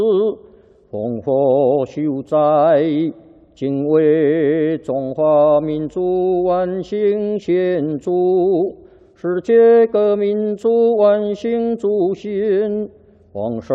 烽火秀哉，敬畏中华民族万幸献祝，世界各民族万幸祝新，王生。